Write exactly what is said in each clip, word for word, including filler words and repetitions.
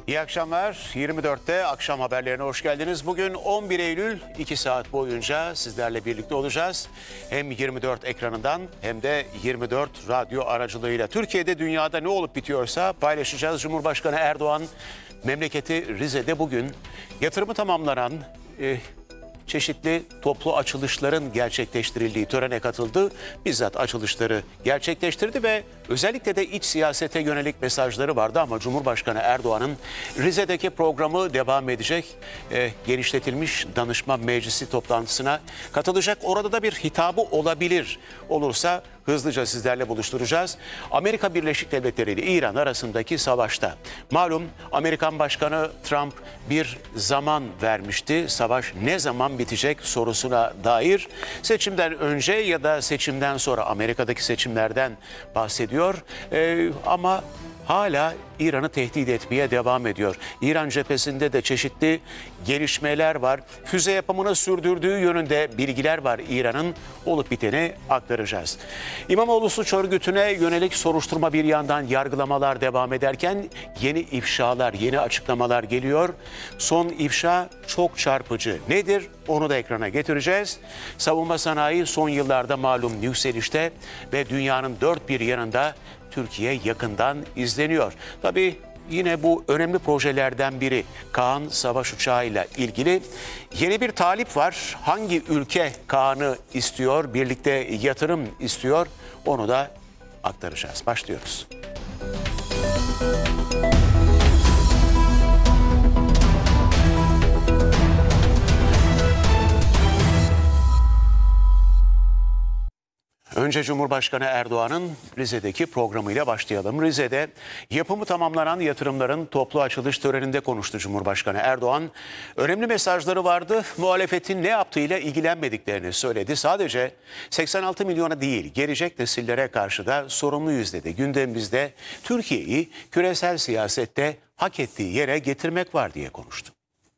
İyi akşamlar. yirmi dörtte akşam haberlerine hoş geldiniz. Bugün on bir Eylül, iki saat boyunca sizlerle birlikte olacağız. Hem yirmi dört ekranından hem de yirmi dört radyo aracılığıyla Türkiye'de, dünyada ne olup bitiyorsa paylaşacağız. Cumhurbaşkanı Erdoğan memleketi Rize'de bugün yatırımı tamamlanan e, çeşitli toplu açılışların gerçekleştirildiği törene katıldı. Bizzat açılışları gerçekleştirdi ve özellikle de iç siyasete yönelik mesajları vardı ama Cumhurbaşkanı Erdoğan'ın Rize'deki programı devam edecek. E, genişletilmiş danışma meclisi toplantısına katılacak. Orada da bir hitabı olabilir. Olursa hızlıca sizlerle buluşturacağız. Amerika Birleşik Devletleri ile İran arasındaki savaşta malum Amerikan Başkanı Trump bir zaman vermişti. Savaş ne zaman bitecek sorusuna dair seçimden önce ya da seçimden sonra Amerika'daki seçimlerden bahsediyor. Ee, ama hala İran'ı tehdit etmeye devam ediyor. İran cephesinde de çeşitli gelişmeler var. Füze yapımını sürdürdüğü yönünde bilgiler var İran'ın, olup biteni aktaracağız. İmamoğlu suç örgütüne yönelik soruşturma bir yandan, yargılamalar devam ederken yeni ifşalar, yeni açıklamalar geliyor. Son ifşa çok çarpıcı. Nedir? Onu da ekrana getireceğiz. Savunma sanayi son yıllarda malum yükselişte ve dünyanın dört bir yanında Türkiye yakından izleniyor. Tabii yine bu önemli projelerden biri Kaan savaş uçağıyla ilgili yeni bir talip var. Hangi ülke Kaan'ı istiyor, birlikte yatırım istiyor, onu da aktaracağız. Başlıyoruz. Önce Cumhurbaşkanı Erdoğan'ın Rize'deki programıyla başlayalım. Rize'de yapımı tamamlanan yatırımların toplu açılış töreninde konuştu Cumhurbaşkanı Erdoğan. Önemli mesajları vardı. Muhalefetin ne yaptığıyla ilgilenmediklerini söyledi. Sadece seksen altı milyona değil, gelecek nesillere karşı da sorumluyuz dedi. Gündemimizde Türkiye'yi küresel siyasette hak ettiği yere getirmek var diye konuştu.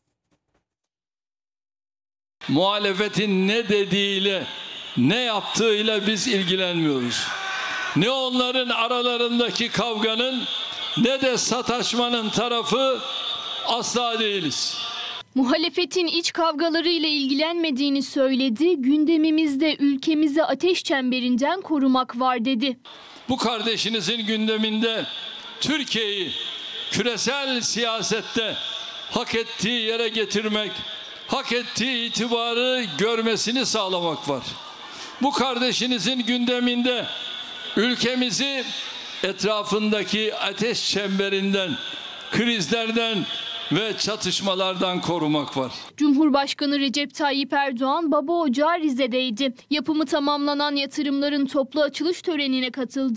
Muhalefetin ne dediğiyle, ne yaptığıyla biz ilgilenmiyoruz. Ne onların aralarındaki kavganın ne de sataşmanın tarafı asla değiliz. Muhalefetin iç kavgalarıyla ilgilenmediğini söyledi. Gündemimizde ülkemizi ateş çemberinden korumak var dedi. Bu kardeşinizin gündeminde Türkiye'yi küresel siyasette hak ettiği yere getirmek, hak ettiği itibarı görmesini sağlamak var. Bu kardeşinizin gündeminde ülkemizi etrafındaki ateş çemberinden, krizlerden ve çatışmalardan korumak var. Cumhurbaşkanı Recep Tayyip Erdoğan baba ocağı Rize'deydi. Yapımı tamamlanan yatırımların toplu açılış törenine katıldı.